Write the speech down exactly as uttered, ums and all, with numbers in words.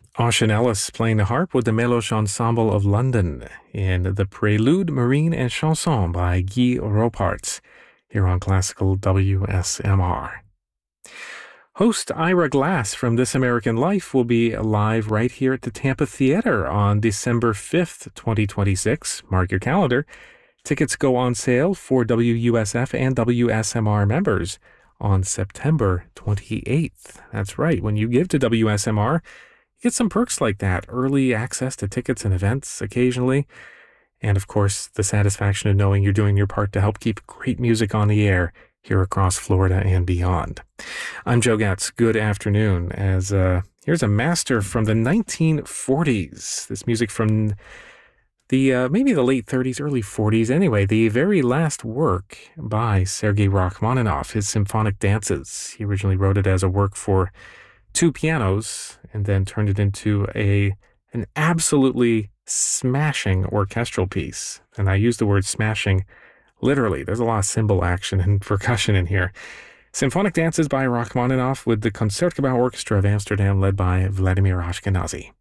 Ocean Ellis playing the harp with the Meloche Ensemble of London in the Prelude, Marine and Chanson by Guy Roparts here on Classical W S M R. Host Ira Glass from This American Life will be live right here at the Tampa Theater on December fifth, twenty twenty-six. Mark your calendar. Tickets go on sale for W U S F and W S M R members on September twenty-eighth. That's right. When you give to W S M R, you get some perks like that. Early access to tickets and events occasionally. And of course, the satisfaction of knowing you're doing your part to help keep great music on the air here across Florida and beyond. I'm Joe Gatz. Good afternoon. As uh, here's a master from the nineteen forties. This music from the uh, maybe the late thirties, early forties. Anyway, the very last work by Sergei Rachmaninoff, his Symphonic Dances. He originally wrote it as a work for two pianos and then turned it into a an absolutely smashing orchestral piece. And I use the word smashing literally. There's a lot of cymbal action and percussion in here. Symphonic Dances by Rachmaninoff with the Concertgebouw Orchestra of Amsterdam led by Vladimir Ashkenazy.